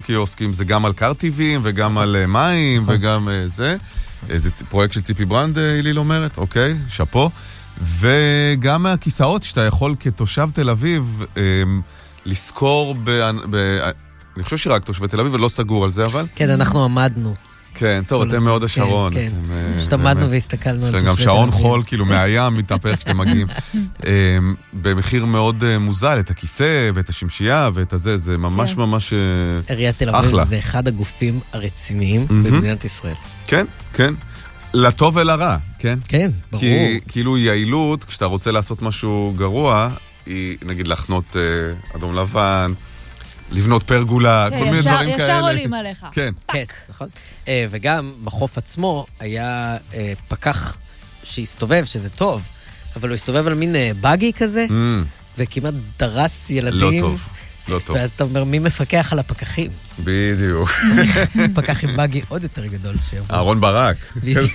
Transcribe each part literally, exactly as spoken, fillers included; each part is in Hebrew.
קיוסקים, זה גם על קרטיבים וגם על מים וגם זה. זה פרויקט של ציפי ברנד, איליל אומרת, אוקיי, שפו. וגם מהכיסאות שאתה יכול כתושב תל אביב לזכור, אני חושב שרק תושבי תל אביב ולא סגור על זה, אבל... כן, אנחנו עמדנו. כן, טוב, אתם מאוד השרון. כן, פשוט עמדנו והסתכלנו על תושבי תל אביב. גם שעון חול, כאילו מהים מתהפך כשאתם מגיעים. במחיר מאוד מוזל, את הכיסא ואת השמשייה ואת הזה, זה ממש ממש אחלה. עיריית תל אביב זה אחד הגופים הרציניים במדינת ישראל. כן, כן. לטוב ולרע, כן? כן, ברור. כי כאילו יעילות, כשאתה רוצה לעשות משהו גרוע, היא נגיד לחנות אדום לבן, לבנות פרגולה, כל מיני דברים כאלה. ישר עולים עליך. כן. כן, נכון. וגם בחוף עצמו היה פקח שהסתובב, שזה טוב, אבל הוא הסתובב על מין בגי כזה, וכמעט דרס ילדים. לא טוב, לא טוב. ואז אתה אומר, מי מפקח על הפקחים? בדיוק. פקח עם בגי עוד יותר גדול שיבוא. אהרון ברק. בדיוק.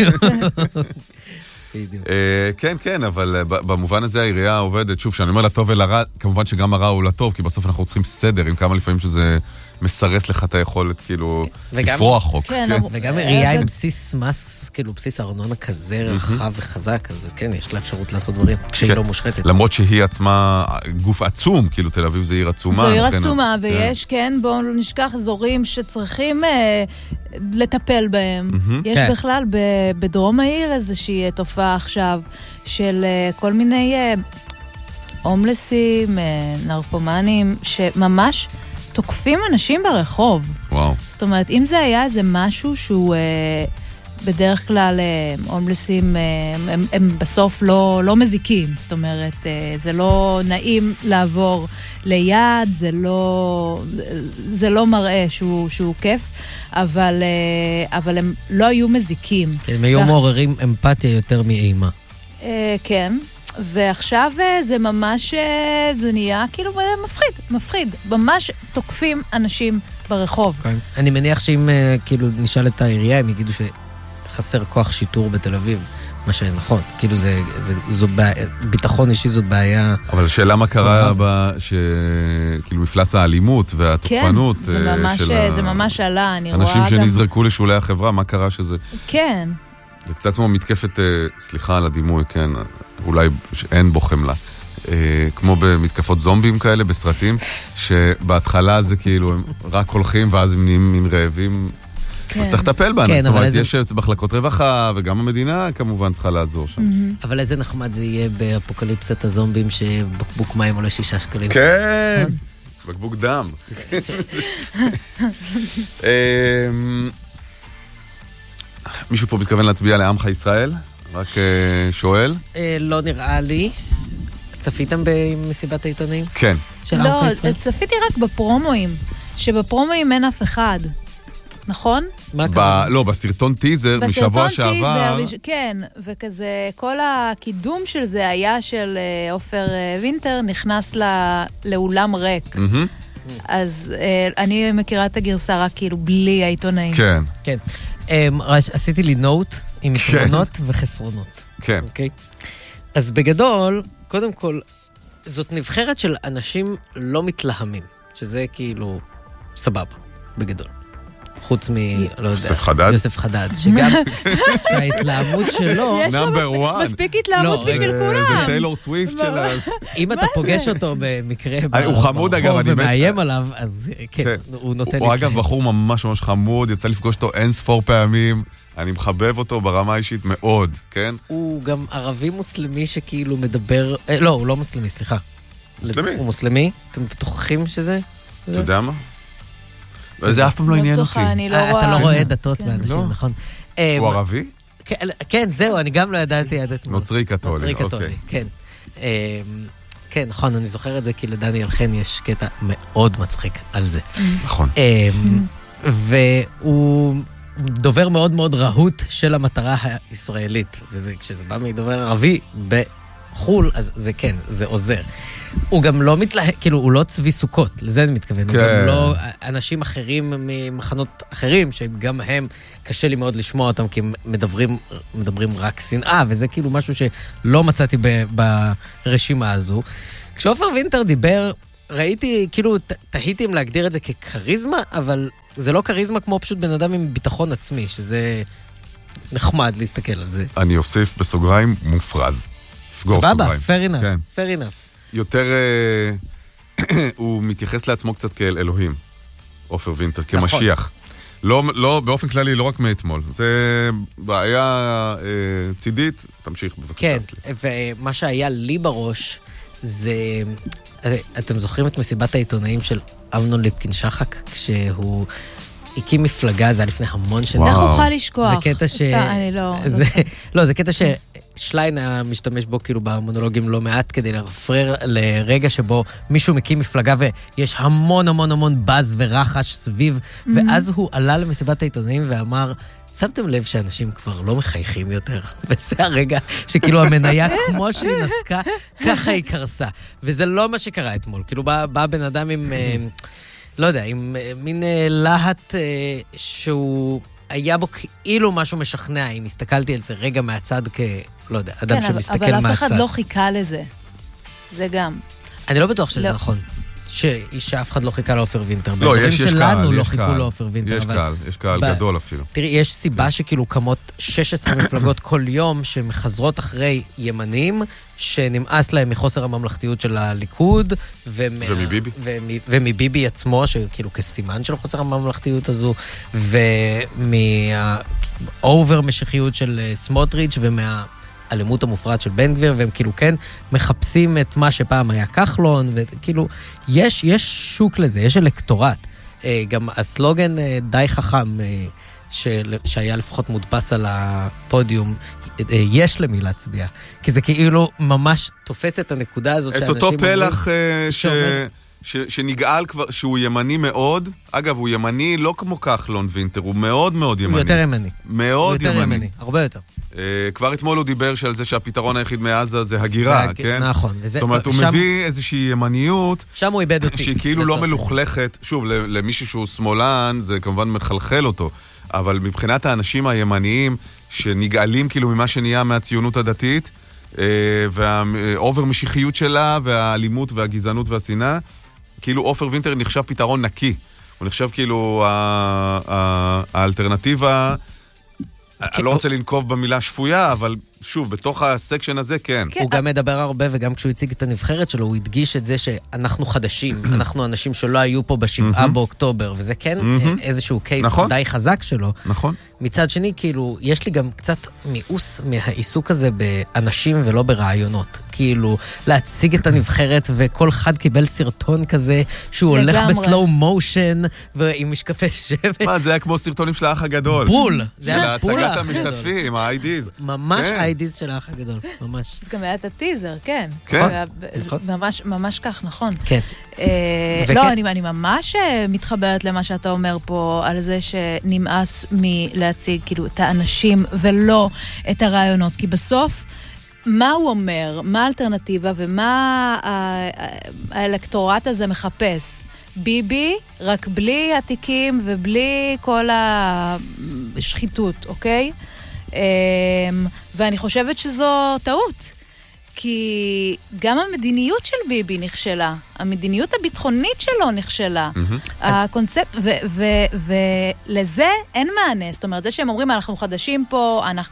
כן, כן, אבל במובן הזה העירייה עובדת, שוב, שאני אומר לטוב ולרע, כמובן שגם הרע הוא לטוב, כי בסוף אנחנו צריכים סדר, עם כמה לפעמים שזה מסרס לך את היכולת, כאילו, לפרוע חוק. וגם עירייה עם בסיס מס, כאילו, בסיס ארנונה כזה רחב וחזק, אז כן, יש לה אפשרות לעשות דברים, כשהיא לא מושחתת. למרות שהיא עצמה גוף עצום, כאילו, תל אביב זה עיר עצומה. זו עיר עצומה, ויש, כן, בואו נשכח אזורים שצריכים לטפל בהם. יש בכלל בדרום העיר איזושהי תופעה עכשיו של כל מיני הומלסים, נרקומנים, שממש תוקפים אנשים ברחוב. וואו. זאת אומרת, אם זה היה איזה משהו שהוא בדרך כלל הומלסים, הם, הם בסוף לא, לא מזיקים. זאת אומרת, זה לא נעים לעבור ליד, זה לא, זה לא מראה שהוא, שהוא כיף, אבל, אבל הם לא היו מזיקים. כן, הם היו מעוררים אמפתיה יותר מאימה. כן. ועכשיו זה ממש, זה נהיה כאילו מפחיד, מפחיד. ממש תוקפים אנשים ברחוב. אני מניח שאם כאילו נשאל את העירייה, הם יגידו שחסר כוח שיטור בתל אביב, מה שנכון. כאילו זה, זה, זו בעיה, ביטחון אישי זאת בעיה. אבל השאלה מה קרה שכאילו מפלס האלימות והתוקפנות כן, זה ממש, זה ממש עלה, אני רואה גם... אנשים שנזרקו לשולי החברה, מה קרה שזה... כן. זה קצת כמו מתקפת, סליחה על הדימוי, כן, אולי אין בו חמלה. כמו במתקפות זומבים כאלה בסרטים, שבהתחלה זה כאילו הם רק הולכים ואז הם נהיים מין רעבים. צריך לטפל באנשים, זאת אומרת, יש מחלקות רווחה וגם המדינה כמובן צריכה לעזור שם. אבל איזה נחמד זה יהיה באפוקליפסת הזומבים שבקבוק מים עולה שישה שקלים. כן, בקבוק דם. מישהו פה מתכוון להצביע לעמך ישראל? רק שואל? לא נראה לי. צפיתם במסיבת העיתונאים? כן. לא, צפיתי רק בפרומואים, שבפרומואים אין אף אחד. נכון? לא, בסרטון טיזר משבוע שעבר. כן, וכזה, כל הקידום של זה היה של עופר וינטר, נכנס לאולם ריק. אז אני מכירה את הגרסה רק כאילו בלי העיתונאים. כן. כן. עשיתי לי נוט עם יתרונות וחסרונות. כן. אוקיי? אז בגדול, קודם כל, זאת נבחרת של אנשים לא מתלהמים, שזה כאילו סבבה, בגדול. חוץ מ... לא יודע. יוסף חדד? יוסף חדד, שגם ההתלהמות שלו... יש לו מספיק התלהמות בשביל כולם. זה טיילור סוויפט של ה... אם אתה פוגש אותו במקרה הוא חמוד אגב, ברחוב ומאיים עליו, אז כן, הוא נותן לי... הוא אגב בחור ממש ממש חמוד, יצא לפגוש אותו אין ספור פעמים, אני מחבב אותו ברמה האישית מאוד, כן? הוא גם ערבי מוסלמי שכאילו מדבר... לא, הוא לא מוסלמי, סליחה. מוסלמי? הוא מוסלמי? אתם בטוחים שזה? אתה יודע מה? זה אף פעם לא עניין אותי. אתה לא רואה דתות באנשים, נכון? הוא ערבי? כן, זהו, אני גם לא ידעתי עד אתמול. נוצרי קתולי. נוצרי קתולי, כן. כן, נכון, אני זוכר את זה, כי לדניאל חן יש קטע מאוד מצחיק על זה. נכון. והוא דובר מאוד מאוד רהוט של המטרה הישראלית, וכשזה בא מדובר ערבי בחול, אז זה כן, זה עוזר. הוא גם לא מתלהב, כאילו, הוא לא צבי סוכות, לזה אני מתכוון. הוא גם לא אנשים אחרים ממחנות אחרים, שגם הם, קשה לי מאוד לשמוע אותם, כי הם מדברים, מדברים רק שנאה, וזה כאילו משהו שלא מצאתי ברשימה הזו. כשעופר וינטר דיבר, ראיתי, כאילו, תהיתי אם להגדיר את זה כקריזמה, אבל זה לא קריזמה כמו פשוט בן אדם עם ביטחון עצמי, שזה נחמד להסתכל על זה. אני אוסיף בסוגריים מופרז. סגור סוגריים. סבבה, fair enough, כן. fair enough. יותר, הוא מתייחס לעצמו קצת כאל אלוהים, עופר וינטר, כמשיח. לא, לא, באופן כללי, לא רק מאתמול. זה בעיה אה, צידית, תמשיך בבקשה. כן, ומה שהיה לי בראש, זה... אתם זוכרים את מסיבת העיתונאים של אמנון ליפקין שחק, כשהוא הקים מפלגה, זה היה לפני המון שנים. איך אוכל לשכוח? זה קטע ש... אני לא... לא, זה קטע ששליין היה משתמש בו כאילו במונולוגים לא מעט, כדי לרפרר לרגע שבו מישהו מקים מפלגה ויש המון המון המון בז ורחש סביב, ואז הוא עלה למסיבת העיתונאים ואמר, שמתם לב שאנשים כבר לא מחייכים יותר, וזה הרגע שכאילו המניה כמו שהיא נסקה, ככה היא קרסה. וזה לא מה שקרה אתמול. כאילו בא, בא בן אדם עם, לא יודע, עם מין להט שהוא היה בו כאילו משהו משכנע, אם הסתכלתי על זה רגע מהצד כ... לא יודע, אדם כן, שמסתכל אבל מהצד. אבל אף אחד לא חיכה לזה. זה גם. אני לא בטוח שזה לא. נכון. ש... שאף אחד לא חיכה לאופר וינטר. לא, יש, יש שלנו קהל, לא יש חיכו קהל. לאופר וינטר. יש אבל... קהל, יש קהל ב... גדול אפילו. תראי, יש סיבה שכאילו קמות שש עשרה מפלגות כל יום שמחזרות אחרי ימנים, שנמאס להם מחוסר הממלכתיות של הליכוד, ומה... ומביבי. ומ... ומביבי עצמו, שכאילו כסימן של חוסר הממלכתיות הזו, ומהאובר משיחיות של סמוטריץ' ומה... אלימות המופרעת של בן גביר, והם כאילו כן מחפשים את מה שפעם היה כחלון, וכאילו, יש, יש שוק לזה, יש אלקטורט. גם הסלוגן די חכם, שהיה לפחות מודפס על הפודיום, יש למי להצביע. כי זה כאילו ממש תופס את הנקודה הזאת את אותו פלח ש... ש, שנגעל כבר, שהוא ימני מאוד, אגב, הוא ימני לא כמו כחלון וינטר, הוא מאוד מאוד ימני. הוא יותר ימני. מאוד הוא יותר ימני. ימני, הרבה יותר. Uh, כבר אתמול הוא דיבר שעל זה שהפתרון היחיד מעזה זה הגירה, זה, כן? נכון. וזה, זאת אומרת, הוא שם, מביא איזושהי ימניות, שם הוא איבד אותי. שהיא כאילו לא מלוכלכת, שוב, למישהו שהוא שמאלן, זה כמובן מחלחל אותו, אבל מבחינת האנשים הימניים, שנגעלים כאילו ממה שנהיה מהציונות הדתית, uh, והאובר משיחיות שלה, והאלימות והגזענות והשנאה, כאילו עופר וינטר נחשב פתרון נקי. הוא נחשב כאילו האלטרנטיבה, אני לא רוצה לנקוב במילה שפויה, אבל שוב, בתוך הסקשן הזה, כן. הוא גם מדבר הרבה, וגם כשהוא הציג את הנבחרת שלו, הוא הדגיש את זה שאנחנו חדשים, אנחנו אנשים שלא היו פה בשבעה באוקטובר, וזה כן איזשהו קייס די חזק שלו. נכון. מצד שני, כאילו, יש לי גם קצת מיאוס מהעיסוק הזה באנשים ולא ברעיונות. כאילו, להציג את הנבחרת, וכל אחד קיבל סרטון כזה, שהוא הולך בסלואו מושן, ועם משקפי שבט. מה, זה היה כמו סרטונים של האח הגדול. בול. זה היה בול להצגת המשתתפים, ה-איי דיז. ממש ה-איי דיז של האח הגדול, ממש. זה גם היה את הטיזר, כן. כן. ממש כך, נכון. כן. לא, אני ממש מתחברת למה שאתה אומר פה, על זה שנמאס מלהציג כאילו את האנשים ולא את הרעיונות, כי בסוף מה הוא אומר, מה האלטרנטיבה ומה האלקטורט הזה מחפש? ביבי, רק בלי התיקים ובלי כל השחיתות, אוקיי? ואני חושבת שזו טעות. כי גם המדיניות של ביבי נכשלה, המדיניות הביטחונית שלו נכשלה. הקונספט, ולזה אין מענה. זאת אומרת, זה שהם אומרים, אנחנו חדשים פה,